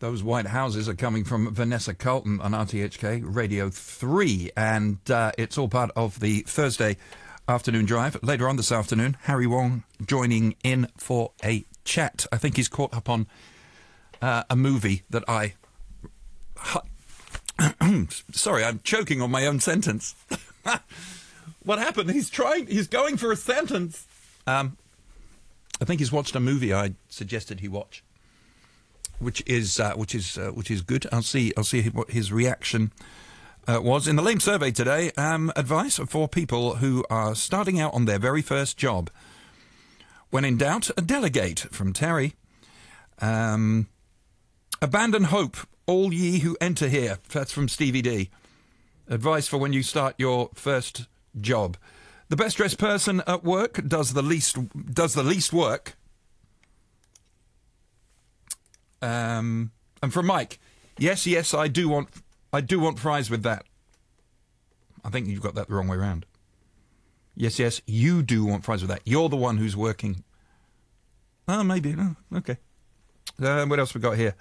Those white houses are coming from Vanessa Carlton on RTHK Radio 3, and it's all part of the Thursday afternoon drive. Later on this afternoon, Harry Wong joining in for a chat. I think he's caught up on a movie that I... Sorry, I'm choking on my own sentence. What happened? He's going for a sentence. I think he's watched a movie I suggested he watch, which is good. I'll see what his reaction was. In the Lame survey today, advice for people who are starting out on their very first job. When in doubt, delegate, from Terry. Abandon hope, all ye who enter here. That's from Stevie D. Advice for when you start your first job. The best dressed person at work does the least work. And from Mike, yes, I do want fries with that. I think you've got that the wrong way around. Yes, you do want fries with that. You're the one who's working. Oh, maybe. Oh, okay. What else we got here?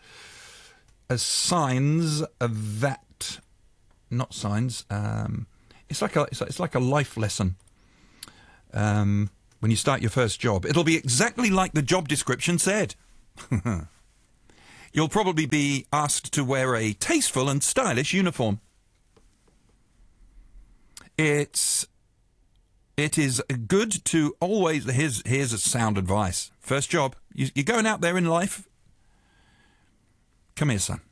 Signs that, not signs. It's like a life lesson. When you start your first job, it'll be exactly like the job description said. You'll probably be asked to wear a tasteful and stylish uniform. It is good to always... Here's a sound advice. First job. You're going out there in life. Come here, son.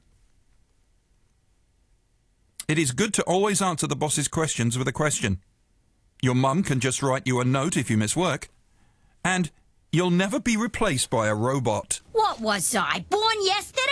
It is good to always answer the boss's questions with a question. Your mum can just write you a note if you miss work. And you'll never be replaced by a robot. What was I, born yesterday?